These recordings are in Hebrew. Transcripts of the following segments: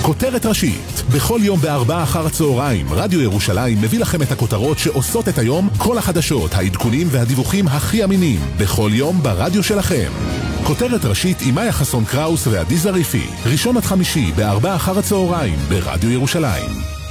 כותרת ראשית. בכל יום ב4 אחר הצהריים, רדיו ירושלים מביא לכם את הכותרות שעושות את היום, כל החדשות, העדכונים והדיווחים הכי אמינים. בכל יום ברדיו שלכם. כותרת ראשית עם מאיה חסון קראוס ועדי זריפי. ראשון עד חמישי ב4 אחר הצהריים ברדיו ירושלים.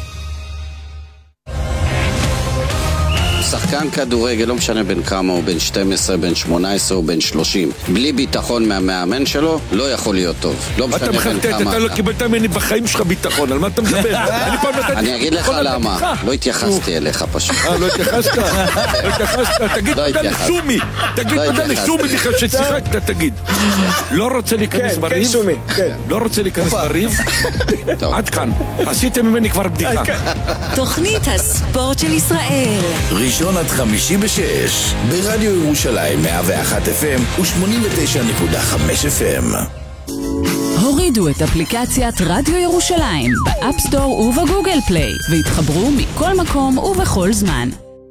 שחקן כדורגל, לא משנה בין כמה, הוא בין 12, בין 18 או בין 30. בלי ביטחון מהמאמן שלו, לא יכול להיות טוב. לא משנה בין כמה. אתה לא קיבלת ממני בחיים שלך ביטחון, על מה אתה מדבר? אני אגיד לך למה. לא התייחסתי אליך פשוט. לא התייחסת? לא התייחסת? תגיד תודה לשומי. תגיד תודה לשומי בכלל ששיחקת, תגיד. לא רוצה להיכנס בריב? לא רוצה להיכנס בריב? עד כאן. עשיתם ממני כבר בדיקה. תוכנית הספורט של ישראל. ראשון עד חמישי ב6 ברדיו ירושלים 101 FM ו-89.5 FM. הורידו את אפליקציית רדיו ירושלים באפסטור ובגוגל פליי והתחברו מכל מקום ובכל זמן.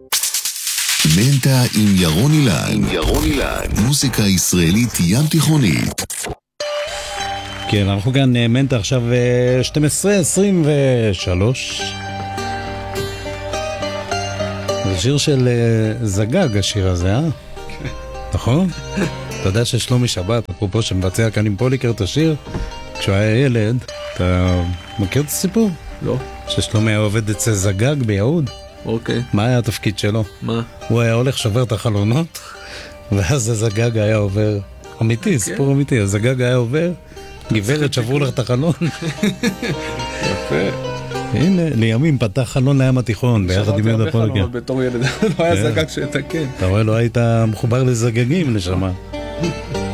מנטה עם ירון אילן. מוזיקה ישראלית ים תיכונית. כן, אנחנו כאן מנטה עכשיו 12:23. זה שיר של זגג, השיר הזה, נכון? אתה יודע ששלומי שבת, אפרופו שמבצע כאן עם פוליקר את השיר, כשהוא היה ילד, אתה מכיר את הסיפור? לא. ששלומי היה עובד אצל זגג ביהוד. אוקיי. מה היה התפקיד שלו? מה? הוא היה הולך שובר את החלונות, ואז הזגג היה עובר, אמיתי, סיפור אמיתי, הזגג היה עובר, גברת שברו לך את החלון. יפה. הנה, לימים פתח חלון לים התיכון ביחד עם יהודה פוליקר. בתור ילד, לא היה זגג שתקן. אתה רואה, לא היית מחובר לזגגים לשמה.